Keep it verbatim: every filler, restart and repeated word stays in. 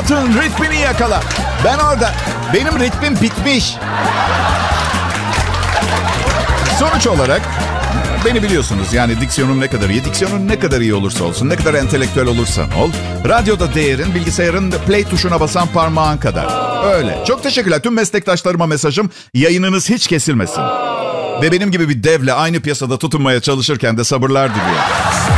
Hayatın ritmini yakala. Ben orada. Benim ritmim bitmiş. Sonuç olarak beni biliyorsunuz. Yani diksiyonum ne kadar iyi, diksiyonun ne kadar iyi olursa olsun, ne kadar entelektüel olursan ol, radyoda değerin bilgisayarın play tuşuna basan parmağın kadar. Öyle. Çok teşekkürler. Tüm meslektaşlarıma mesajım, yayınınız hiç kesilmesin. Ve benim gibi bir devle aynı piyasada tutunmaya çalışırken de sabırlar diliyorum.